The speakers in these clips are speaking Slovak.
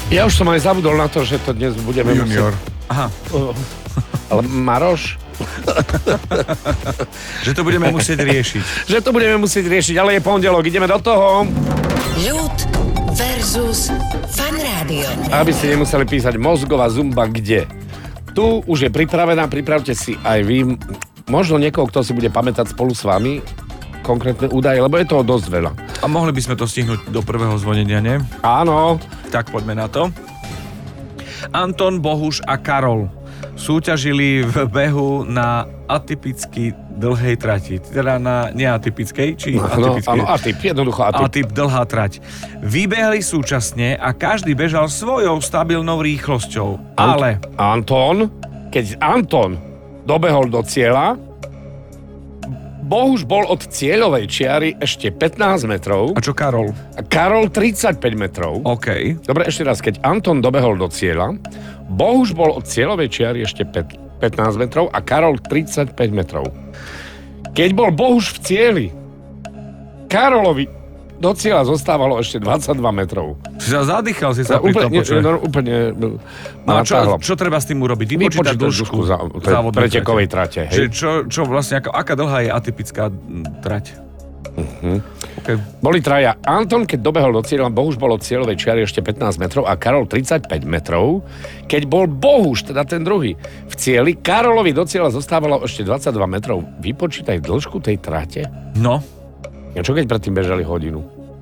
Ja už som aj zabudol na to, že to dnes budeme Junior. Aha. Ale Maroš? Že to budeme musieť riešiť. Že to budeme musieť riešiť, ale je pondelok, ideme do toho. Ľud versus Fan Rádio. Aby ste nemuseli písať mozgová zumba kde. Tu už je pripravená, pripravte si aj vy, možno niekoho, kto si bude pamätať spolu s vami konkrétne údaje, lebo je toho dosť veľa. A mohli by sme to stihnúť do prvého zvonenia, nie? Áno. Tak poďme na to. Anton, Bohuš a Karol súťažili v behu na atypicky dlhej trati. Teda na neatypickej, či atypickej? Áno, atyp, jednoducho atyp. Atyp, dlhá trať. Vybehli súčasne a každý bežal svojou stabilnou rýchlosťou. Ale... Keď Anton dobehol do cieľa, Bohuš bol od cieľovej čiary ešte 15 metrov. A čo Karol? A Karol 35 metrov. OK. Dobre, ešte raz. Keď Anton dobehol do cieľa, Bohuš bol od cieľovej čiary ešte 15 metrov a Karol 35 metrov. Keď bol Bohuš v cieli, Karolovi do cieľa zostávalo ešte 22 metrov. Si sa zadýchal, si sa pri tom počul. Úplne No a čo treba s tým urobiť? Vypočítať dĺžku pretekovej trate. Hej. Čo vlastne, aká dlhá je atypická trať? Okay. Boli traja. Anton, keď dobehol do cieľa, Bohuš bol od cieľovej čiary ešte 15 metrov a Karol 35 metrov. Keď bol Bohuš, teda ten druhý, v cieli, Karolovi do cieľa zostávalo ešte 22 metrov. Vypočítaj dĺžku tej trate. No. A čo keď predtým bežali hodinu?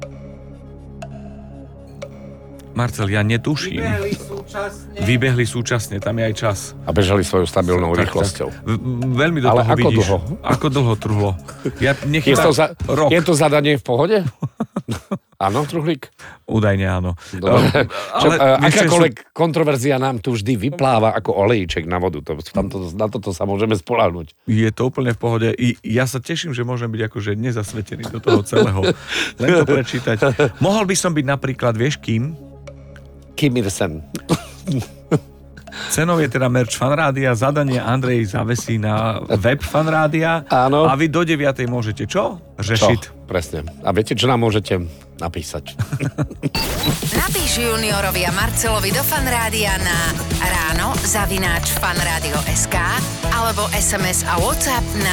Marcel, ja netuším. Vybehli súčasne, tam je aj čas. A bežali svojou stabilnou rýchlosťou. Veľmi do toho ako vidíš. Dlho? Ako dlho trvalo? Ja nechytám rok. Je to zadanie v pohode? Áno, Truhlík? Údajne áno. Akákoľvek kontroverzia nám tu vždy vypláva ako olejček na vodu. Na toto sa môžeme spoľahnúť. Je to úplne v pohode. Ja sa teším, že môžem byť akože nezasvetený do toho celého. Len to prečítať. Mohol by som byť napríklad, vieš kým? Kim Ir-sen. Cenou je teda merch Fanrádia, zadanie Andrej zavesí na web Fanrádia. Áno. A vy do 9:00 môžete čo? Řešiť. Čo? Presne. A viete, čo nám môžete napísať? Napíš Juniorovi a Marcelovi do Fanrádia na ráno @fanradio.sk alebo SMS a WhatsApp na